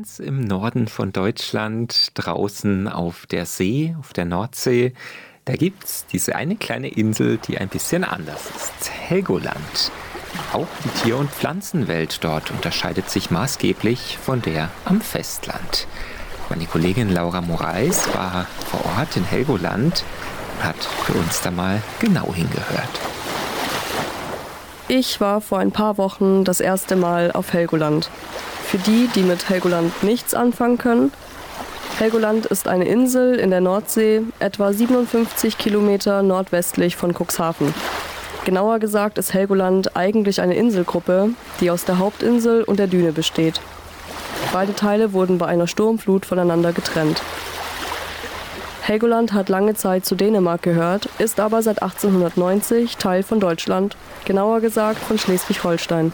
Ganz im Norden von Deutschland, draußen auf der See, auf der Nordsee, da gibt's diese eine kleine Insel, die ein bisschen anders ist. Helgoland. Auch die Tier- und Pflanzenwelt dort unterscheidet sich maßgeblich von der am Festland. Meine Kollegin Laura Moraes war vor Ort in Helgoland und hat für uns da mal genau hingehört. Ich war vor ein paar Wochen das erste Mal auf Helgoland. Für die, die mit Helgoland nichts anfangen können: Helgoland ist eine Insel in der Nordsee, etwa 57 Kilometer nordwestlich von Cuxhaven. Genauer gesagt ist Helgoland eigentlich eine Inselgruppe, die aus der Hauptinsel und der Düne besteht. Beide Teile wurden bei einer Sturmflut voneinander getrennt. Helgoland hat lange Zeit zu Dänemark gehört, ist aber seit 1890 Teil von Deutschland, genauer gesagt von Schleswig-Holstein.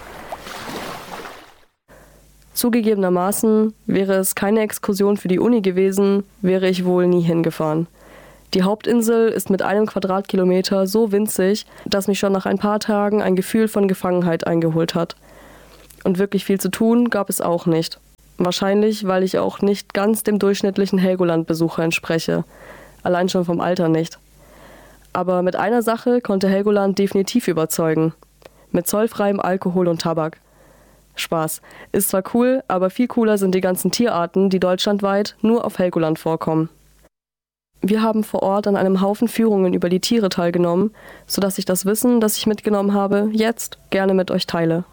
Zugegebenermaßen, wäre es keine Exkursion für die Uni gewesen, wäre ich wohl nie hingefahren. Die Hauptinsel ist mit 1 Quadratkilometer so winzig, dass mich schon nach ein paar Tagen ein Gefühl von Gefangenheit eingeholt hat. Und wirklich viel zu tun gab es auch nicht. Wahrscheinlich, weil ich auch nicht ganz dem durchschnittlichen Helgoland-Besucher entspreche. Allein schon vom Alter nicht. Aber mit einer Sache konnte Helgoland definitiv überzeugen: mit zollfreiem Alkohol und Tabak. Spaß. Ist zwar cool, aber viel cooler sind die ganzen Tierarten, die deutschlandweit nur auf Helgoland vorkommen. Wir haben vor Ort an einem Haufen Führungen über die Tiere teilgenommen, sodass ich das Wissen, das ich mitgenommen habe, jetzt gerne mit euch teile.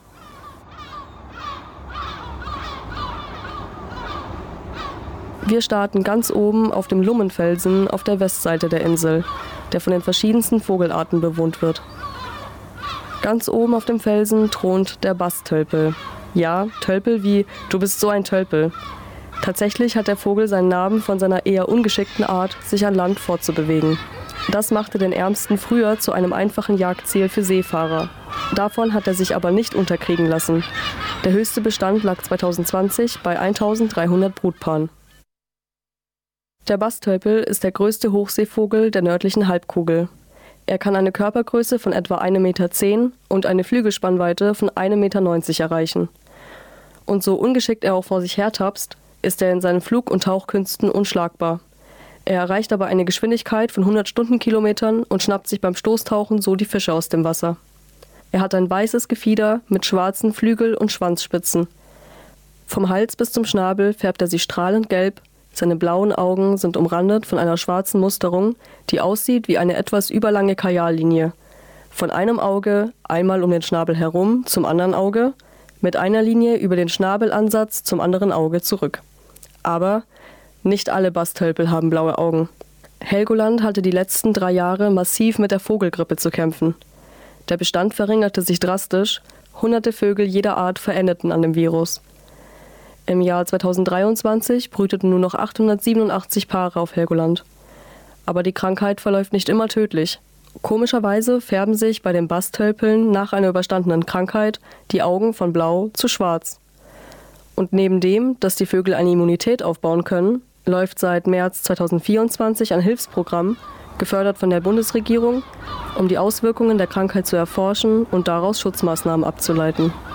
Wir starten ganz oben auf dem Lummenfelsen auf der Westseite der Insel, der von den verschiedensten Vogelarten bewohnt wird. Ganz oben auf dem Felsen thront der Bastölpel. Ja, Tölpel wie „Du bist so ein Tölpel". Tatsächlich hat der Vogel seinen Namen von seiner eher ungeschickten Art, sich an Land fortzubewegen. Das machte den Ärmsten früher zu einem einfachen Jagdziel für Seefahrer. Davon hat er sich aber nicht unterkriegen lassen. Der höchste Bestand lag 2020 bei 1300 Brutpaaren. Der Bastölpel ist der größte Hochseevogel der nördlichen Halbkugel. Er kann eine Körpergröße von etwa 1,10 Meter und eine Flügelspannweite von 1,90 Meter erreichen. Und so ungeschickt er auch vor sich hertapst, ist er in seinen Flug- und Tauchkünsten unschlagbar. Er erreicht aber eine Geschwindigkeit von 100 Stundenkilometern und schnappt sich beim Stoßtauchen so die Fische aus dem Wasser. Er hat ein weißes Gefieder mit schwarzen Flügel- und Schwanzspitzen. Vom Hals bis zum Schnabel färbt er sie strahlend gelb. Seine blauen Augen sind umrandet von einer schwarzen Musterung, die aussieht wie eine etwas überlange Kajallinie. Von einem Auge einmal um den Schnabel herum zum anderen Auge, mit einer Linie über den Schnabelansatz zum anderen Auge zurück. Aber nicht alle Bastölpel haben blaue Augen. Helgoland hatte die letzten 3 Jahre massiv mit der Vogelgrippe zu kämpfen. Der Bestand verringerte sich drastisch, hunderte Vögel jeder Art verendeten an dem Virus. Im Jahr 2023 brüteten nur noch 887 Paare auf Helgoland. Aber die Krankheit verläuft nicht immer tödlich. Komischerweise färben sich bei den Bastölpeln nach einer überstandenen Krankheit die Augen von blau zu schwarz. Und neben dem, dass die Vögel eine Immunität aufbauen können, läuft seit März 2024 ein Hilfsprogramm, gefördert von der Bundesregierung, um die Auswirkungen der Krankheit zu erforschen und daraus Schutzmaßnahmen abzuleiten.